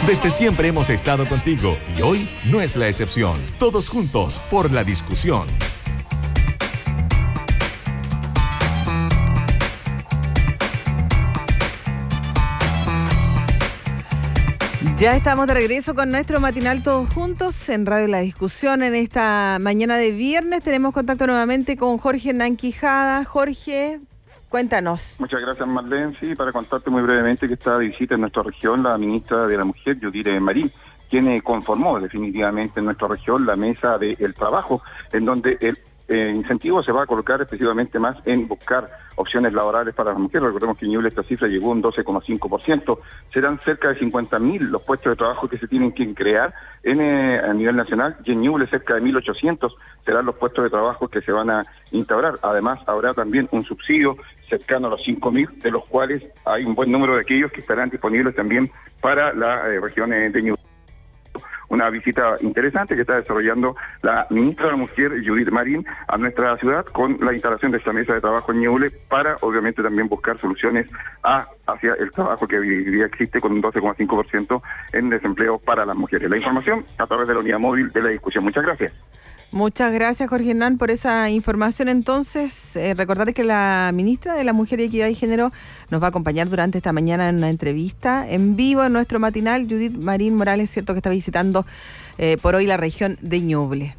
Desde siempre hemos estado contigo y hoy no es la excepción. Todos juntos por la discusión. Ya estamos de regreso con nuestro matinal Todos Juntos en Radio La Discusión. En esta mañana de viernes tenemos contacto nuevamente con Jorge Hernán Quijada. Jorge, cuéntanos. Muchas gracias, Marlene. Sí, para contarte muy brevemente que está de visita en nuestra región la ministra de la Mujer, Judith Marín, quien conformó definitivamente en nuestra región la mesa del trabajo, en donde el incentivo se va a colocar específicamente más en buscar opciones laborales para las mujeres. Recordemos que en Ñuble esta cifra llegó a un 12,5%. Serán cerca de 50.000 los puestos de trabajo que se tienen que crear a nivel nacional, y en Ñuble cerca de 1.800 serán los puestos de trabajo que se van a instaurar. Además, habrá también un subsidio cercano a los 5.000, de los cuales hay un buen número de aquellos que estarán disponibles también para la región de Ñuble. Una visita interesante que está desarrollando la ministra de la Mujer, Judith Marín, a nuestra ciudad con la instalación de esta mesa de trabajo en Ñuble para, obviamente, también buscar soluciones hacia el trabajo que hoy día existe con un 12,5% en desempleo para las mujeres. La información a través de la unidad móvil de La Discusión. Muchas gracias. Muchas gracias, Jorge Hernán, por esa información. Entonces, recordar que la ministra de la Mujer y Equidad de Género nos va a acompañar durante esta mañana en una entrevista en vivo en nuestro matinal. Judith Marín Morales, cierto que está visitando por hoy la región de Ñuble.